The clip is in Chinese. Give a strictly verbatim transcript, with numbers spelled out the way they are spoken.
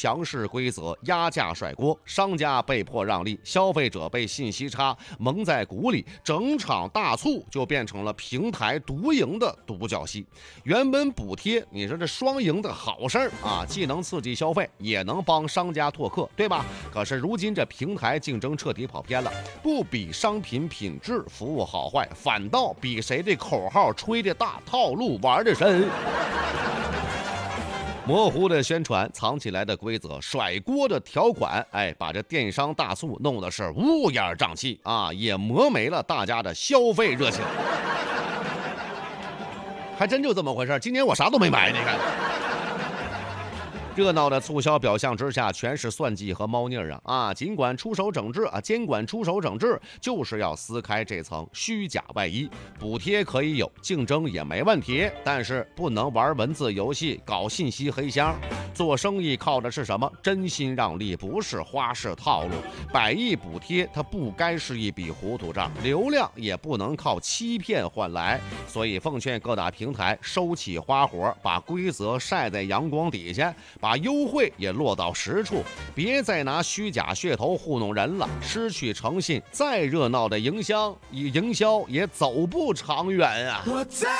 强势规则压价甩锅，商家被迫让利，消费者被信息差蒙在鼓里，整场大促就变成了平台独赢的独角戏。原本补贴，你说这双赢的好事儿啊，既能刺激消费，也能帮商家拓客，对吧？可是如今这平台竞争彻底跑偏了，不比商品品质、服务好坏，反倒比谁的口号吹的大，套路玩的深。模糊的宣传，藏起来的规则，甩锅的条款，哎，把这电商大促弄得是乌烟瘴气啊，也磨没了大家的消费热情。还真就这么回事，今年我啥都没买，你看。热闹的促销表象之下，全是算计和猫腻啊！啊，尽管出手整治啊，监管出手整治，就是要撕开这层虚假外衣。补贴可以有，竞争也没问题，但是不能玩文字游戏，搞信息黑箱。做生意靠的是什么？真心让利，不是花式套路。百亿补贴，它不该是一笔糊涂账，流量也不能靠欺骗换来。所以奉劝各大平台收起花活，把规则晒在阳光底下。把优惠也落到实处，别再拿虚假噱头糊弄人了，失去诚信，再热闹的营销，营销也走不长远啊！